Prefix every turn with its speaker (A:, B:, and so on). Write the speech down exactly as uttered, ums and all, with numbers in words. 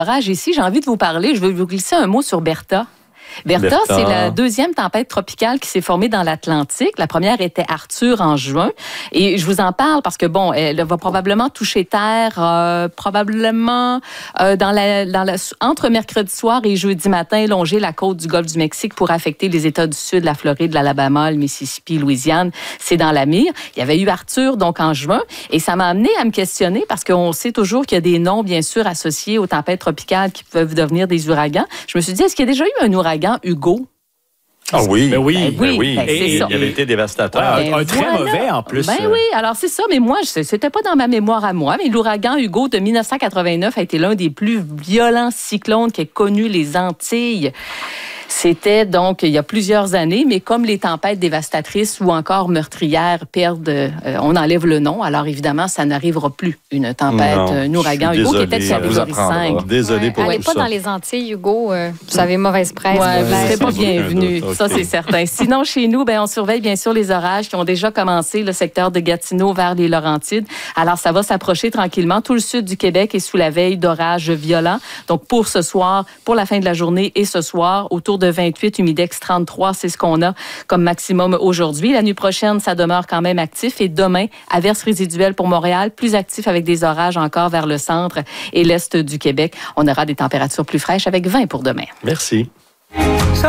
A: Orage ici, j'ai envie de vous parler, je veux vous glisser un mot sur Bertha. Bertha,
B: Bertha,
A: c'est la deuxième tempête tropicale qui s'est formée dans l'Atlantique. La première était Arthur en juin. Et je vous en parle parce que, bon, elle va probablement toucher terre, euh, probablement euh, dans la, dans la, entre mercredi soir et jeudi matin, longer la côte du golfe du Mexique pour affecter les États du Sud, la Floride, l'Alabama, le Mississippi, Louisiane. C'est dans la mire. Il y avait eu Arthur, donc, en juin. Et ça m'a amené à me questionner parce qu'on sait toujours qu'il y a des noms, bien sûr, associés aux tempêtes tropicales qui peuvent devenir des ouragans. Je me suis dit, est-ce qu'il y a déjà eu un ouragan Hugo?
B: Ah oui,
C: ben oui,
A: ben oui,
B: oui.
A: Ben
B: Et
A: ça.
B: il avait été dévastateur.
C: Ouais, un, un très
A: voilà.
C: mauvais en plus.
A: Ben oui, alors c'est ça, mais moi, c'était pas dans ma mémoire à moi, mais l'ouragan Hugo de dix-neuf cent quatre-vingt-neuf a été l'un des plus violents cyclones qu'aient connu les Antilles. C'était donc il y a plusieurs années, mais comme les tempêtes dévastatrices ou encore meurtrières perdent, euh, on enlève le nom, alors évidemment, ça n'arrivera plus, une tempête,
B: Non,
A: un ouragan
B: Hugo
A: qui était de catégorie cinq.
B: Désolé
D: ouais,
B: pour
D: allez
B: tout
D: pas
B: ça.
D: dans les Antilles, Hugo. Euh, vous avez mauvaise presse.
A: Ouais, vous ne serez pas
B: sans aucun
A: bienvenus,
B: doute.
A: ça
B: Okay.
A: c'est certain. Sinon, chez nous, ben, on surveille bien sûr les orages qui ont déjà commencé, le secteur de Gatineau vers les Laurentides. Alors, ça va s'approcher tranquillement. Tout le sud du Québec est sous la veille d'orages violents. Donc, pour ce soir, pour la fin de la journée et ce soir, autour de vingt-huit, humidex trente-trois, c'est ce qu'on a comme maximum aujourd'hui. La nuit prochaine, ça demeure quand même actif. Et demain, averses résiduelles pour Montréal, plus actif avec des orages encore vers le centre et l'est du Québec. On aura des températures plus fraîches avec vingt pour demain.
B: Merci.